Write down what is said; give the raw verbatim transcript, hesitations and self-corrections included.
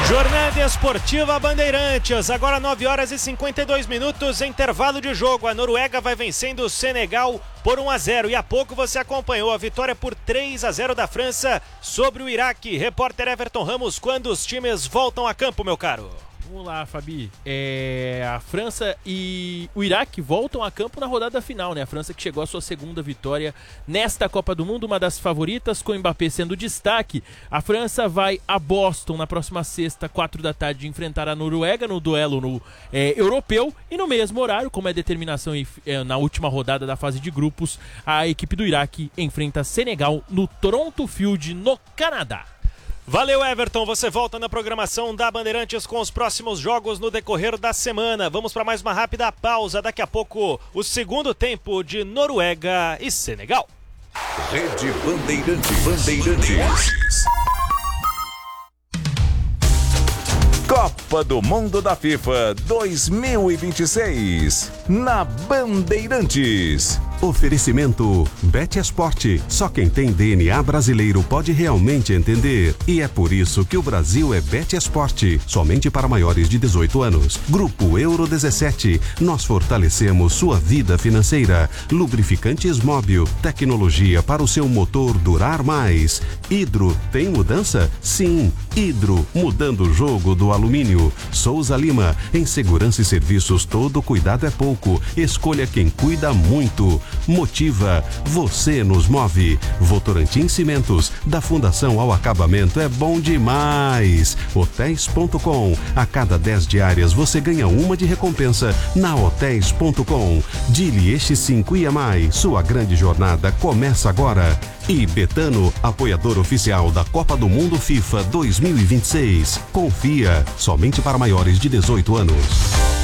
Jornada Esportiva Bandeirantes, agora nove horas e cinquenta e dois minutos, intervalo de jogo. A Noruega vai vencendo o Senegal por um a zero e há pouco você acompanhou a vitória por três a zero da França sobre o Iraque. Repórter Everton Ramos, quando os times voltam a campo, meu caro? Vamos lá, Fabi. É, a França e o Iraque voltam a campo na rodada final, né? A França que chegou à sua segunda vitória nesta Copa do Mundo, uma das favoritas, com o Mbappé sendo destaque. A França vai a Boston na próxima sexta, quatro da tarde, enfrentar a Noruega no duelo no é, europeu. E no mesmo horário, como é determinação e, é, na última rodada da fase de grupos, a equipe do Iraque enfrenta Senegal no Toronto Field, no Canadá. Valeu, Everton, você volta na programação da Bandeirantes com os próximos jogos no decorrer da semana. Vamos para mais uma rápida pausa, daqui a pouco o segundo tempo de Noruega e Senegal. Rede Bandeirantes. Bandeirantes. Copa do Mundo da FIFA dois mil e vinte e seis na Bandeirantes. Oferecimento BetEsport. Só quem tem D N A brasileiro pode realmente entender. E é por isso que o Brasil é BetEsport. Somente para maiores de dezoito anos. Grupo Euro dezessete. Nós fortalecemos sua vida financeira. Lubrificantes Móbil. Tecnologia para o seu motor durar mais. Hidro. Tem mudança? Sim. Hidro. Mudando o jogo do alumínio. Souza Lima. Em segurança e serviços, todo cuidado é pouco. Escolha quem cuida muito. Motiva, você nos move. Votorantim Cimentos, da fundação ao acabamento é bom demais. Hotéis ponto com, a cada dez diárias você ganha uma de recompensa na Hotéis ponto com. Dili Este cinco I M I, sua grande jornada começa agora. E Betano, apoiador oficial da Copa do Mundo FIFA dois mil e vinte e seis. Confia, somente para maiores de dezoito anos.